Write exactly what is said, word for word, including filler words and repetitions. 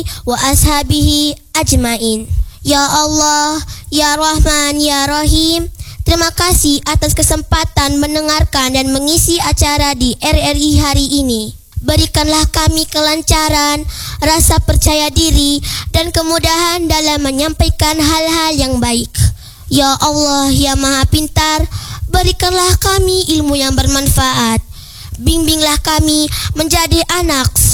wa ashabihi ajmain. Ya Allah, Ya Rahman, Ya Rahim, terima kasih atas kesempatan mendengarkan dan mengisi acara di R R I hari ini. Berikanlah kami kelancaran, rasa percaya diri, dan kemudahan dalam menyampaikan hal-hal yang baik. Ya Allah, Ya Maha Pintar, berikanlah kami ilmu yang bermanfaat. Bimbinglah kami menjadi anak